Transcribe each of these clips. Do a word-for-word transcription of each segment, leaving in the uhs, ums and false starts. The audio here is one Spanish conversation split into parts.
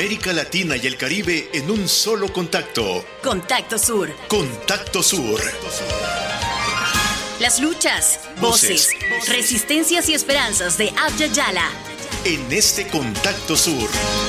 América Latina y el Caribe en un solo contacto. Contacto Sur. Contacto Sur. Las luchas, voces, voces resistencias y esperanzas de Abya Yala. En este Contacto Sur.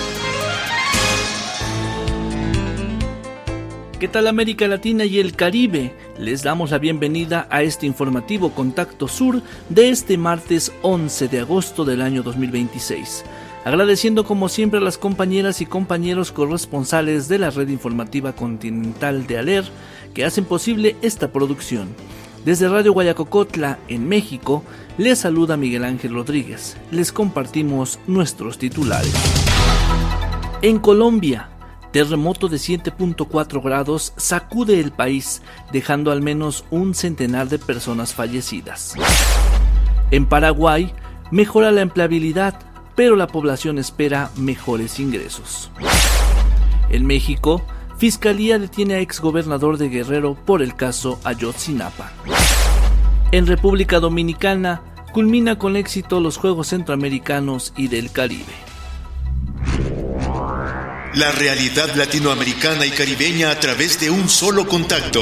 ¿Qué tal América Latina y el Caribe? Les damos la bienvenida a este informativo Contacto Sur de este martes once de agosto del año dos mil veintiséis. Agradeciendo como siempre a las compañeras y compañeros corresponsales de la red informativa continental de ALER que hacen posible esta producción. Desde Radio Guayacocotla, en México, les saluda Miguel Ángel Rodríguez. Les compartimos nuestros titulares. En Colombia, terremoto de siete punto cuatro grados sacude el país, dejando al menos un centenar de personas fallecidas. En Paraguay, mejora la empleabilidad, pero la población espera mejores ingresos. En México, Fiscalía detiene a exgobernador de Guerrero por el caso Ayotzinapa. En República Dominicana, culmina con éxito los Juegos Centroamericanos y del Caribe. La realidad latinoamericana y caribeña a través de un solo contacto.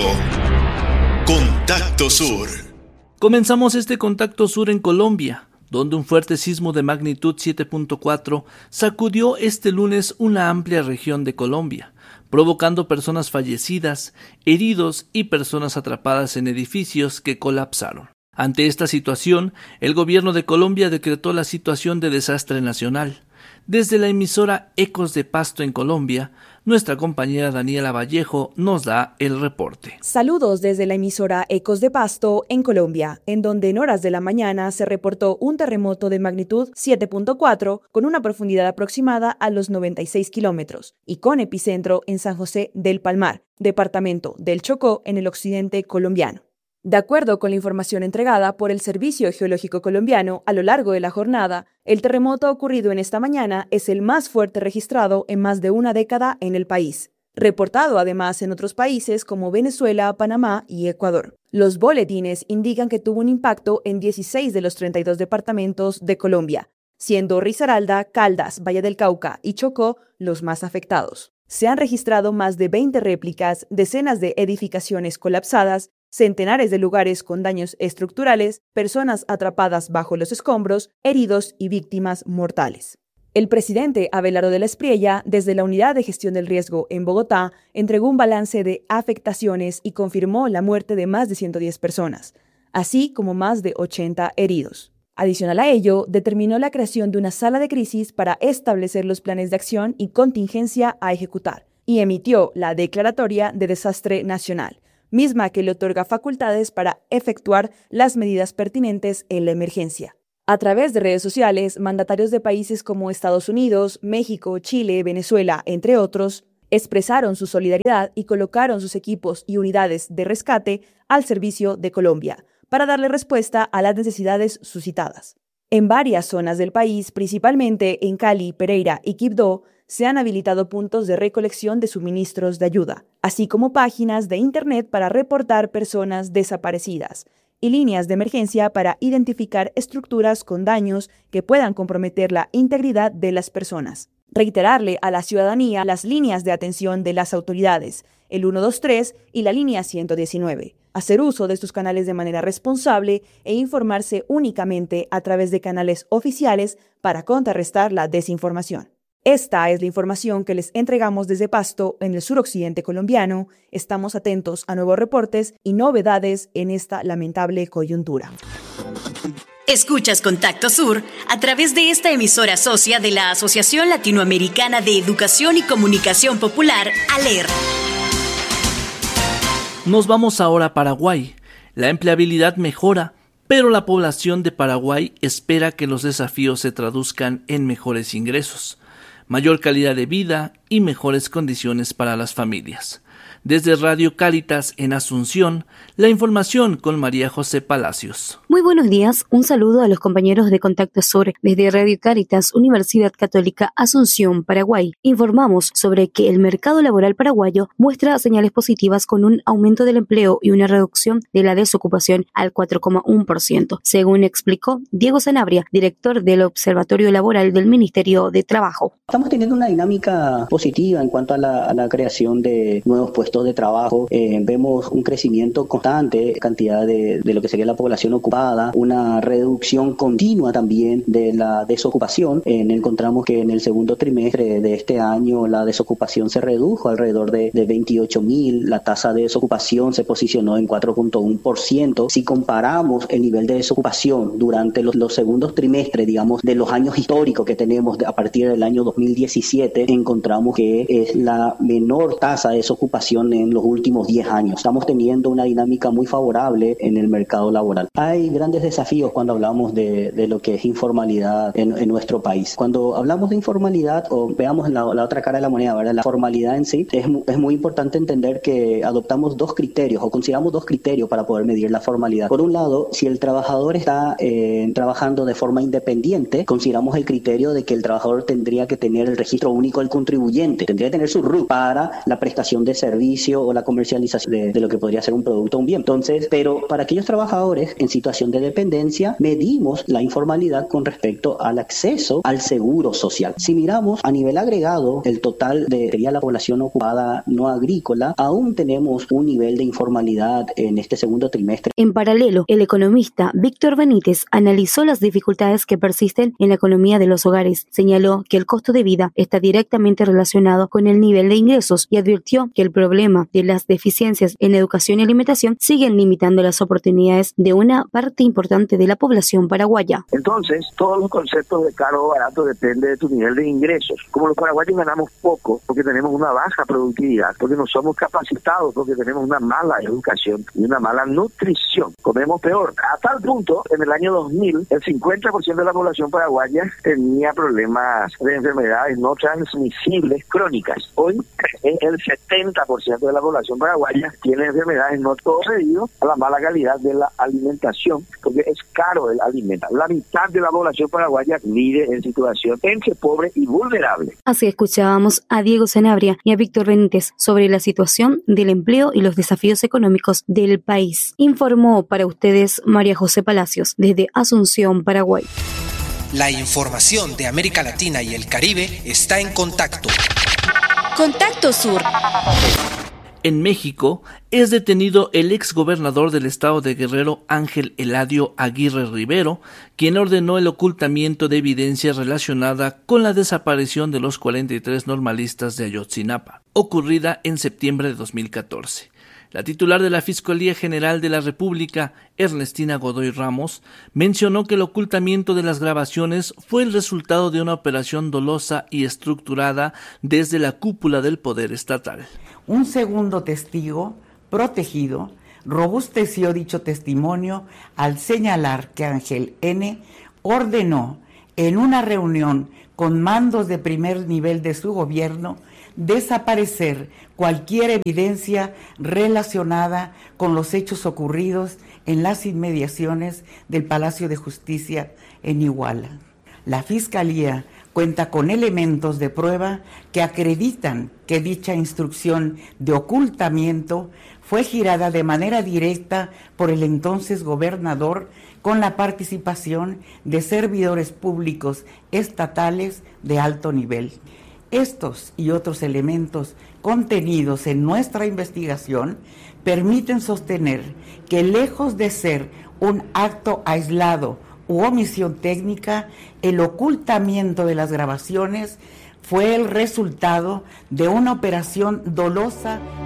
Contacto Sur. Comenzamos este Contacto Sur en Colombia, donde un fuerte sismo de magnitud siete punto cuatro sacudió este lunes una amplia región de Colombia, provocando personas fallecidas, heridos y personas atrapadas en edificios que colapsaron. Ante esta situación, el gobierno de Colombia decretó la situación de desastre nacional. Desde la emisora Ecos de Pasto en Colombia, nuestra compañera Daniela Vallejo nos da el reporte. Saludos desde la emisora Ecos de Pasto en Colombia, en donde en horas de la mañana se reportó un terremoto de magnitud siete punto cuatro con una profundidad aproximada a los noventa y seis kilómetros y con epicentro en San José del Palmar, departamento del Chocó en el occidente colombiano. De acuerdo con la información entregada por el Servicio Geológico Colombiano a lo largo de la jornada, el terremoto ocurrido en esta mañana es el más fuerte registrado en más de una década en el país, reportado además en otros países como Venezuela, Panamá y Ecuador. Los boletines indican que tuvo un impacto en dieciséis de los treinta y dos departamentos de Colombia, siendo Risaralda, Caldas, Valle del Cauca y Chocó los más afectados. Se han registrado más de veinte réplicas, decenas de edificaciones colapsadas, centenares de lugares con daños estructurales, personas atrapadas bajo los escombros, heridos y víctimas mortales. El presidente Abelardo de la Espriella, desde la Unidad de Gestión del Riesgo en Bogotá, entregó un balance de afectaciones y confirmó la muerte de más de ciento diez personas, así como más de ochenta heridos. Adicional a ello, determinó la creación de una sala de crisis para establecer los planes de acción y contingencia a ejecutar, y emitió la Declaratoria de Desastre Nacional, misma que le otorga facultades para efectuar las medidas pertinentes en la emergencia. A través de redes sociales, mandatarios de países como Estados Unidos, México, Chile, Venezuela, entre otros, expresaron su solidaridad y colocaron sus equipos y unidades de rescate al servicio de Colombia, para darle respuesta a las necesidades suscitadas. En varias zonas del país, principalmente en Cali, Pereira y Quibdó, se han habilitado puntos de recolección de suministros de ayuda, así como páginas de internet para reportar personas desaparecidas y líneas de emergencia para identificar estructuras con daños que puedan comprometer la integridad de las personas. Reiterarle a la ciudadanía las líneas de atención de las autoridades, el uno dos tres y la línea ciento diecinueve. Hacer uso de estos canales de manera responsable e informarse únicamente a través de canales oficiales para contrarrestar la desinformación. Esta es la información que les entregamos desde Pasto, en el suroccidente colombiano. Estamos atentos a nuevos reportes y novedades en esta lamentable coyuntura. Escuchas Contacto Sur a través de esta emisora socia de la Asociación Latinoamericana de Educación y Comunicación Popular, ALER. Nos vamos ahora a Paraguay. La empleabilidad mejora, pero la población de Paraguay espera que los desafíos se traduzcan en mejores ingresos, mayor calidad de vida y mejores condiciones para las familias. Desde Radio Cáritas en Asunción, la información con María José Palacios. Muy buenos días, un saludo a los compañeros de Contacto Sur desde Radio Cáritas, Universidad Católica Asunción, Paraguay. Informamos sobre que el mercado laboral paraguayo muestra señales positivas con un aumento del empleo y una reducción de la desocupación al cuatro coma uno por ciento, según explicó Diego Sanabria, director del Observatorio Laboral del Ministerio de Trabajo. Estamos teniendo una dinámica positiva en cuanto a la, a la creación de nuevos puestos de trabajo. Eh, vemos un crecimiento constante, cantidad de, de lo que sería la población ocupada, una reducción continua también de la desocupación. Eh, encontramos que en el segundo trimestre de este año la desocupación se redujo alrededor de, de veintiocho mil, la tasa de desocupación se posicionó en cuatro punto uno por ciento. Si comparamos el nivel de desocupación durante los, los segundos trimestres, digamos, de los años históricos que tenemos de, a partir del año dos mil diecisiete, encontramos que es la menor tasa de desocupación en los últimos diez años. Estamos teniendo una dinámica muy favorable en el mercado laboral. Hay grandes desafíos cuando hablamos de, de lo que es informalidad en, en nuestro país. Cuando hablamos de informalidad, o veamos la, la otra cara de la moneda, ¿verdad? La formalidad en sí, es, es muy importante entender que adoptamos dos criterios o consideramos dos criterios para poder medir la formalidad. Por un lado, si el trabajador está eh, trabajando de forma independiente, consideramos el criterio de que el trabajador tendría que tener el registro único del contribuyente, tendría que tener su R U C para la prestación de servicio o la comercialización de, de lo que podría ser un producto o un bien. Entonces, pero para aquellos trabajadores en situación de dependencia, medimos la informalidad con respecto al acceso al seguro social. Si miramos a nivel agregado el total de sería la población ocupada no agrícola, aún tenemos un nivel de informalidad en este segundo trimestre. En paralelo, el economista Víctor Benítez analizó las dificultades que persisten en la economía de los hogares. Señaló que el costo de vida está directamente relacionado con el nivel de ingresos y advirtió que el problema de las deficiencias en educación y alimentación siguen limitando las oportunidades de una parte importante de la población paraguaya. Entonces, todos los conceptos de caro o barato depende de tu nivel de ingresos. Como los paraguayos ganamos poco porque tenemos una baja productividad, porque no somos capacitados, porque tenemos una mala educación y una mala nutrición. Comemos peor. A tal punto, en el año dos mil, el cincuenta por ciento de la población paraguaya tenía problemas de enfermedades no transmisibles crónicas. Hoy, el setenta por ciento de la población paraguaya tiene enfermedades, no todo debido a la mala calidad de la alimentación, porque es caro el alimento. La mitad de la población paraguaya vive en situación entre pobre y vulnerable. Así escuchábamos a Diego Sanabria y a Víctor Benítez sobre la situación del empleo y los desafíos económicos del país. Informó para ustedes María José Palacios desde Asunción, Paraguay. La información de América Latina y el Caribe está en Contacto. Contacto Sur. En México es detenido el exgobernador del estado de Guerrero, Ángel Eladio Aguirre Rivero, quien ordenó el ocultamiento de evidencia relacionada con la desaparición de los cuarenta y tres normalistas de Ayotzinapa, ocurrida en septiembre de dos mil catorce. La titular de la Fiscalía General de la República, Ernestina Godoy Ramos, mencionó que el ocultamiento de las grabaciones fue el resultado de una operación dolosa y estructurada desde la cúpula del poder estatal. Un segundo testigo, protegido, robusteció dicho testimonio al señalar que Ángel N. ordenó en una reunión con mandos de primer nivel de su gobierno desaparecer cualquier evidencia relacionada con los hechos ocurridos en las inmediaciones del Palacio de Justicia en Iguala. La Fiscalía cuenta con elementos de prueba que acreditan que dicha instrucción de ocultamiento fue girada de manera directa por el entonces gobernador con la participación de servidores públicos estatales de alto nivel. Estos y otros elementos contenidos en nuestra investigación permiten sostener que, lejos de ser un acto aislado u omisión técnica, el ocultamiento de las grabaciones fue el resultado de una operación dolosa